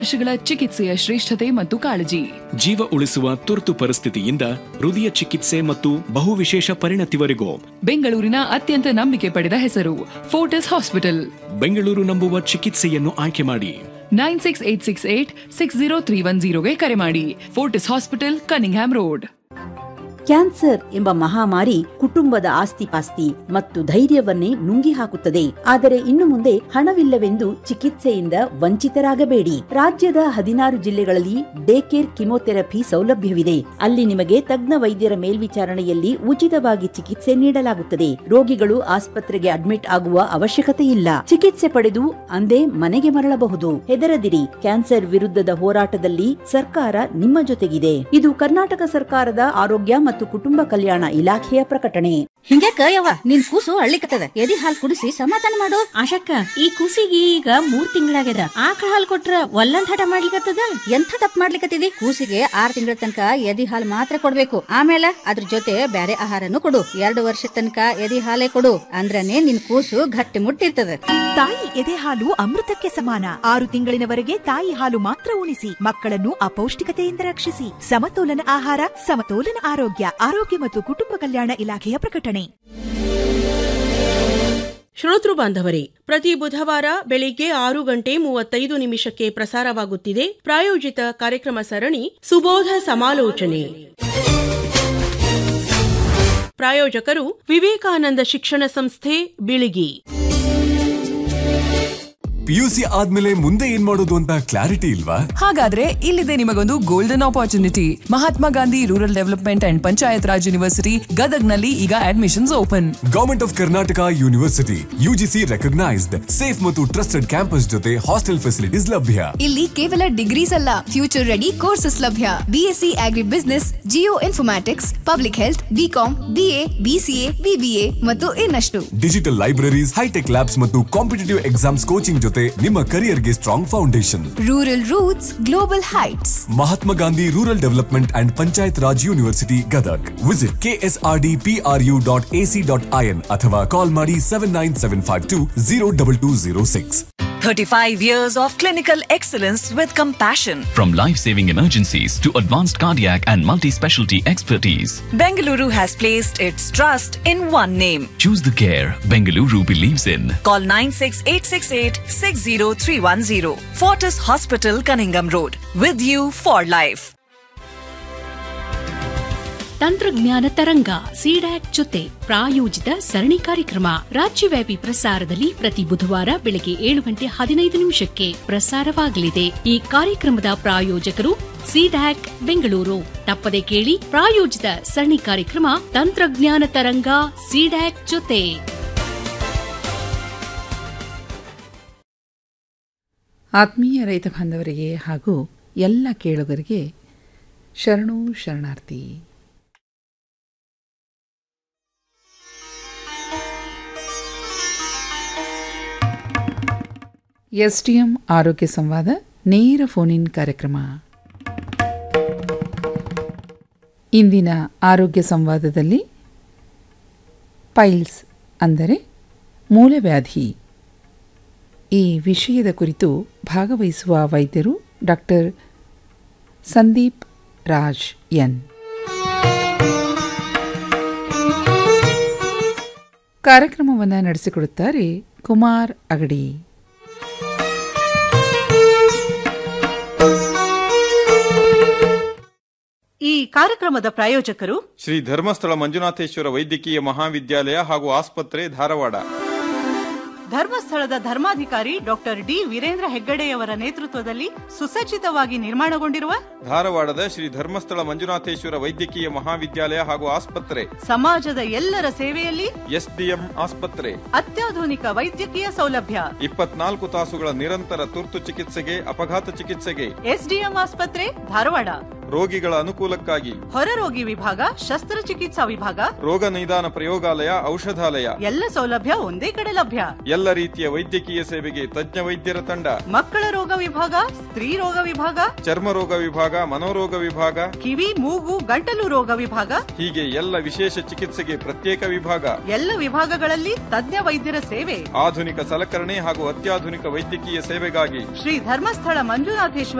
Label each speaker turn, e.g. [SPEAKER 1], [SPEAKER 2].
[SPEAKER 1] ವರ್ಷಗಳ ಚಿಕಿತ್ಸೆಯ ಶ್ರೇಷ್ಠತೆ ಮತ್ತು ಕಾಳಜಿ.
[SPEAKER 2] ಜೀವ ಉಳಿಸುವ ತುರ್ತು ಪರಿಸ್ಥಿತಿಯಿಂದ ಹೃದಯ ಚಿಕಿತ್ಸೆ ಮತ್ತು ಬಹುವಿಶೇಷ ಪರಿಣತಿವರೆಗೂ
[SPEAKER 1] ಬೆಂಗಳೂರಿನ ಅತ್ಯಂತ ನಂಬಿಕೆ ಪಡೆದ ಹೆಸರು ಫೋರ್ಟಿಸ್ ಹಾಸ್ಪಿಟಲ್.
[SPEAKER 2] ಬೆಂಗಳೂರು ನಂಬುವ ಚಿಕಿತ್ಸೆಯನ್ನು ಆಯ್ಕೆ ಮಾಡಿ.
[SPEAKER 1] 9686860310ಗೆ ಕರೆ ಮಾಡಿ. Fortis hospital, Cunningham road.
[SPEAKER 3] Cancer ಎಂಬ ಮಹಾಮಾರಿ ಕುಟುಂಬದ ಆಸ್ತಿಪಾಸ್ತಿ ಮತ್ತು ಧೈರ್ಯವನ್ನೇ ನುಂಗಿ ಹಾಕುತ್ತದೆ. ಆದರೆ ಇನ್ನು ಮುಂದೆ ಹಣವಿಲ್ಲವೆಂದು ಚಿಕಿತ್ಸೆಯಿಂದ ವಂಚಿತರಾಗಬೇಡಿ. ರಾಜ್ಯದ 16 ಜಿಲ್ಲೆಗಳಲ್ಲಿ ಡೇ ಕೇರ್ ಕಿಮೋಥೆರಪಿ ಸೌಲಭ್ಯವಿದೆ. ಅಲ್ಲಿ ನಿಮಗೆ ತಜ್ಞ ವೈದ್ಯರ ಮೇಲ್ವಿಚಾರಣೆಯಲ್ಲಿ ಉಚಿತವಾಗಿ ಚಿಕಿತ್ಸೆ ನೀಡಲಾಗುತ್ತದೆ. ರೋಗಿಗಳು ಆಸ್ಪತ್ರೆಗೆ ಅಡ್ಮಿಟ್ ಆಗುವ ಅವಶ್ಯಕತೆ ಇಲ್ಲ. ಚಿಕಿತ್ಸೆ ಪಡೆದು ಅಂದೇ ಮನೆಗೆ ಮರಳಬಹುದು. ಹೆದರದಿರಿ, ಕ್ಯಾನ್ಸರ್ ವಿರುದ್ಧದ ಹೋರಾಟದಲ್ಲಿ ಸರ್ಕಾರ ನಿಮ್ಮ ಜೊತೆಗಿದೆ. ಇದು ಕರ್ನಾಟಕ ಸರ್ಕಾರದ ಆರೋಗ್ಯ ಮತ್ತು ಕುಟುಂಬ ಕಲ್ಯಾಣ ಇಲಾಖೆಯ ಪ್ರಕಟಣೆ.
[SPEAKER 4] ಹಿಂಗ್ಯಾಕ ಯವ್ವ ನಿನ್ ಕೂಸು ಅಳ್ಳಿಕತ್ತದ? ಎದಿ ಹಾಲ್ ಕುಡಿಸಿ ಸಮಾಧಾನ ಮಾಡು.
[SPEAKER 5] ಆಶಕ್ಕ, ಈ ಕೂಸಿಗೆ ಈಗ 3 ತಿಂಗಳಾಗ್ಯದ. ಆಕಳ ಹಾಲ್ ಕೊಟ್ರ ಒಲ್ಲಂದ್ ಹಠ ಮಾಡ್ಲಿಕತ್ತದ.
[SPEAKER 4] ಎಂಥ ತಪ್ಪು ಮಾಡ್ಲಿಕತ್ತಿದಿ? ಕೂಸಿಗೆ 6 ತಿಂಗಳ ತನಕ ಎದಿ ಹಾಲ್ ಮಾತ್ರ ಕೊಡ್ಬೇಕು. ಆಮೇಲೆ ಅದ್ರ ಜೊತೆ ಬ್ಯಾರೆ ಆಹಾರನು ಕೊಡು. 2 ವರ್ಷ ತನಕ ಎದಿ ಹಾಲೇ ಕೊಡು. ಅಂದ್ರನೇ ನಿನ್ ಕೂಸು ಗಟ್ಟಿ ಮುಟ್ಟಿರ್ತದ.
[SPEAKER 6] ತಾಯಿ ಎದೆ ಹಾಲು ಅಮೃತಕ್ಕೆ ಸಮಾನ. 6 ತಿಂಗಳಿನವರೆಗೆ ತಾಯಿ ಹಾಲು ಮಾತ್ರ ಉಣಿಸಿ. ಮಕ್ಕಳನ್ನು ಅಪೌಷ್ಟಿಕತೆಯಿಂದ ರಕ್ಷಿಸಿ. ಸಮತೋಲನ ಆಹಾರ, ಸಮತೋಲನ ಆರೋಗ್ಯ. ಆರೋಗ್ಯ ಮತ್ತು ಕುಟುಂಬ ಕಲ್ಯಾಣ ಇಲಾಖೆಯ ಪ್ರಕಟಣೆ.
[SPEAKER 7] ಶ್ರೋತೃ ಬಾಂಧವರೇ, ಪ್ರತಿ ಬುಧವಾರ ಬೆಳಿಗ್ಗೆ 6:35 ಪ್ರಸಾರವಾಗುತ್ತಿದೆ ಪ್ರಾಯೋಜಿತ ಕಾರ್ಯಕ್ರಮ ಸರಣಿ ಸುಬೋಧ ಸಮಾಲೋಚನೆ. ಪ್ರಾಯೋಜಕರು ವಿವೇಕಾನಂದ ಶಿಕ್ಷಣ ಸಂಸ್ಥೆ, ಬಿಳಿಗಿ.
[SPEAKER 8] ಪಿಯುಸಿ ಆದ್ಮೇಲೆ ಮುಂದೆ ಏನ್ ಮಾಡೋದು ಅಂತ ಕ್ಲಾರಿಟಿ ಇಲ್ವಾ?
[SPEAKER 9] ಹಾಗಾದ್ರೆ ಇಲ್ಲಿದೆ ನಿಮಗೊಂದು golden opportunity. Mahatma Gandhi rural development and panchayat Raj university ಗದಗ್ನಲ್ಲಿ ಈಗ admissions open.
[SPEAKER 8] Government of Karnataka university UGC recognised, safe ಮತ್ತು ಟ್ರಸ್ಟೆಡ್ ಕ್ಯಾಂಪಸ್ ಜೊತೆ ಹಾಸ್ಟೆಲ್ ಫೆಸಿಲಿಟೀಸ್ ಲಭ್ಯ.
[SPEAKER 10] ಇಲ್ಲಿ ಕೇವಲ ಡಿಗ್ರೀಸ್ ಅಲ್ಲ, ಫ್ಯೂಚರ್ ರೆಡಿ ಕೋರ್ಸಸ್ ಲಭ್ಯ. ಬಿಎಸ್ಸಿ ಆಗ್ರಿ business, Jio informatics, public health, BCom, BA, BCA, BBA ಮತ್ತು ಇನ್ನಷ್ಟು.
[SPEAKER 8] ಡಿಜಿಟಲ್ ಲೈಬ್ರರೀಸ್, ಹೈಟೆಕ್ ಲ್ಯಾಬ್ಸ್ ಮತ್ತು ಕಾಂಪಿಟೇಟಿವ್ ಎಕ್ಸಾಮ್ಸ್ ಕೋಚಿಂಗ್ ಜೊತೆ ನಿಮ್ಮ ಕರಿಯರ್ಗೆ strong foundation.
[SPEAKER 10] Rural roots, global heights.
[SPEAKER 8] Mahatma Gandhi rural development and panchayat Raj university Gadag. Visit ksrdpru.ac.in ಅಥವಾ ಕಾಲ್ ಮಾಡಿ 7975202206.
[SPEAKER 11] 35 years of clinical excellence with compassion.
[SPEAKER 12] From life-saving emergencies to advanced cardiac and multi-specialty expertise,
[SPEAKER 11] Bengaluru has placed its trust in one name.
[SPEAKER 12] Choose the care Bengaluru believes in.
[SPEAKER 11] Call 96-868-60310. Fortis Hospital, Cunningham Road. With you for life.
[SPEAKER 13] ತಂತ್ರಜ್ಞಾನ ತರಂಗ CDAC ಜೊತೆ ಪ್ರಾಯೋಜಿತ ಸರಣಿ ಕಾರ್ಯಕ್ರಮ ರಾಜ್ಯವ್ಯಾಪಿ ಪ್ರಸಾರದಲ್ಲಿ ಪ್ರತಿ ಬುಧವಾರ ಬೆಳಗ್ಗೆ 7:15 ಪ್ರಸಾರವಾಗಲಿದೆ. ಈ ಕಾರ್ಯಕ್ರಮದ ಪ್ರಾಯೋಜಕರು ಸಿಡ್ಯಾಕ್ ಬೆಂಗಳೂರು. ತಪ್ಪದೆ ಕೇಳಿ ಪ್ರಾಯೋಜಿತ ಸರಣಿ ಕಾರ್ಯಕ್ರಮ ತಂತ್ರಜ್ಞಾನ ತರಂಗ ಸಿಡ್ಯಾಕ್ ಜೊತೆ.
[SPEAKER 14] ಆತ್ಮೀಯ ರೈತ ಬಾಂಧವರಿಗೆ ಹಾಗೂ ಎಲ್ಲ ಕೇಳುಗರಿಗೆ ಶರಣು ಶರಣಾರ್ಥಿ. ಎಸ್ಟಿಎಂ ಆರೋಗ್ಯ ಸಂವಾದ ನೇರ ಫೋನ್ ಇನ್ ಕಾರ್ಯಕ್ರಮ. ಇಂದಿನ ಆರೋಗ್ಯ ಸಂವಾದದಲ್ಲಿ ಪೈಲ್ಸ್ ಅಂದರೆ ಮೂಲವ್ಯಾಧಿ ಈ ವಿಷಯದ ಕುರಿತು ಭಾಗವಹಿಸುವ ವೈದ್ಯರು ಡಾಕ್ಟರ್ ಸಂದೀಪ್ ರಾಜ್ ಎನ್. ಕಾರ್ಯಕ್ರಮವನ್ನು ನಡೆಸಿಕೊಡುತ್ತಾರೆ ಕುಮಾರ್ ಅಗಡಿ.
[SPEAKER 15] ಈ ಕಾರ್ಯಕ್ರಮದ ಪ್ರಾಯೋಜಕರು
[SPEAKER 16] ಶ್ರೀ ಧರ್ಮಸ್ಥಳ ಮಂಜುನಾಥೇಶ್ವರ ವೈದ್ಯಕೀಯ ಮಹಾವಿದ್ಯಾಲಯ ಹಾಗೂ ಆಸ್ಪತ್ರೆ, ಧಾರವಾಡ.
[SPEAKER 15] ಧರ್ಮಸ್ಥಳದ ಧರ್ಮಾಧಿಕಾರಿ ಡಾಕ್ಟರ್ ಡಿ ವೀರೇಂದ್ರ ಹೆಗ್ಗಡೆಯವರ ನೇತೃತ್ವದಲ್ಲಿ ಸುಸಜ್ಜಿತವಾಗಿ ನಿರ್ಮಾಣಗೊಂಡಿರುವ
[SPEAKER 16] ಧಾರವಾಡದ ಶ್ರೀ ಧರ್ಮಸ್ಥಳ ಮಂಜುನಾಥೇಶ್ವರ ವೈದ್ಯಕೀಯ ಮಹಾವಿದ್ಯಾಲಯ ಹಾಗೂ ಆಸ್ಪತ್ರೆ
[SPEAKER 15] ಸಮಾಜದ ಎಲ್ಲರ ಸೇವೆಯಲ್ಲಿ
[SPEAKER 16] ಎಸ್ಡಿಎಂ ಆಸ್ಪತ್ರೆ.
[SPEAKER 15] ಅತ್ಯಾಧುನಿಕ ವೈದ್ಯಕೀಯ ಸೌಲಭ್ಯ,
[SPEAKER 16] 24 ತಾಸುಗಳ ನಿರಂತರ ತುರ್ತು ಚಿಕಿತ್ಸೆಗೆ, ಅಪಘಾತ ಚಿಕಿತ್ಸೆಗೆ.
[SPEAKER 15] ಎಸ್ಡಿಎಂ ಆಸ್ಪತ್ರೆ, ಧಾರವಾಡ.
[SPEAKER 16] ರೋಗಿಗಳ ಅನುಕೂಲಕ್ಕಾಗಿ
[SPEAKER 15] ಹೊರರೋಗಿ ವಿಭಾಗ, ಶಸ್ತ್ರಚಿಕಿತ್ಸಾ ವಿಭಾಗ,
[SPEAKER 16] ರೋಗ ನಿದಾನ ಪ್ರಯೋಗಾಲಯ, ಔಷಧಾಲಯ,
[SPEAKER 15] ಎಲ್ಲ ಸೌಲಭ್ಯ ಒಂದೇ ಕಡೆ ಲಭ್ಯ.
[SPEAKER 16] ಎಲ್ಲ ರೀತಿಯ ವೈದ್ಯಕೀಯ ಸೇವೆಗೆ ತಜ್ಞ ವೈದ್ಯರ ತಂಡ.
[SPEAKER 15] ಮಕ್ಕಳ ರೋಗ ವಿಭಾಗ, ಸ್ತ್ರೀ ರೋಗ ವಿಭಾಗ,
[SPEAKER 16] ಚರ್ಮ ರೋಗ ವಿಭಾಗ, ಮನೋರೋಗ ವಿಭಾಗ,
[SPEAKER 15] ಕಿವಿ ಮೂಗು ಗಂಟಲು ರೋಗ ವಿಭಾಗ,
[SPEAKER 16] ಹೀಗೆ ಎಲ್ಲ ವಿಶೇಷ ಚಿಕಿತ್ಸೆಗೆ ಪ್ರತ್ಯೇಕ ವಿಭಾಗ.
[SPEAKER 15] ಎಲ್ಲ ವಿಭಾಗಗಳಲ್ಲಿ ತಜ್ಞ ವೈದ್ಯರ ಸೇವೆ.
[SPEAKER 16] ಆಧುನಿಕ ಸಲಕರಣೆ ಹಾಗೂ ಅತ್ಯಾಧುನಿಕ ವೈದ್ಯಕೀಯ ಸೇವೆಗಾಗಿ
[SPEAKER 15] ಶ್ರೀ ಧರ್ಮಸ್ಥಳ ಮಂಜುನಾಥೇಶ್ವರ